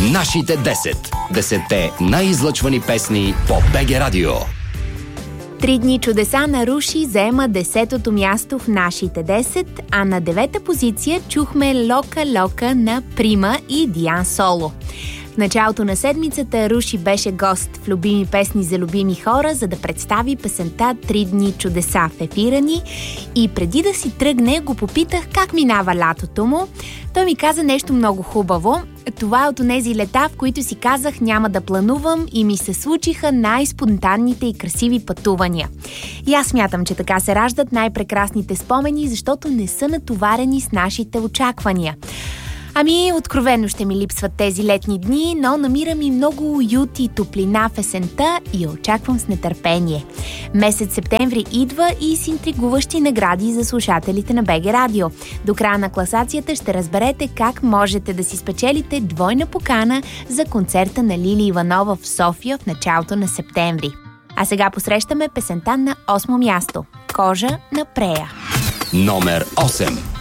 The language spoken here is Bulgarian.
Нашите 10. 10-те най-излъчвани песни по БГ Радио. 3 дни чудеса на Руши заема 10-то място в нашите 10, а на 9-та позиция чухме Лока Лока на Прима и Диан Соло. В началото на седмицата Руши беше гост в Любими песни за любими хора, за да представи песента 3 дни чудеса в ефира ни. И преди да си тръгне, го попитах как минава лятото му. Той ми каза нещо много хубаво. Това е от онези лета, в които си казах няма да планувам и ми се случиха най-спонтанните и красиви пътувания. И аз смятам, че така се раждат най-прекрасните спомени, защото не са натоварени с нашите очаквания. Ами, откровено ще ми липсват тези летни дни, но намирам и много уют и топлина в есента и я очаквам с нетърпение. Месец септември идва и с интригуващи награди за слушателите на БГ Радио. До края на класацията ще разберете как можете да си спечелите двойна покана за концерта на Лили Иванова в София в началото на септември. А сега посрещаме песента на 8-мо място – Кожа на Прея. Номер 8.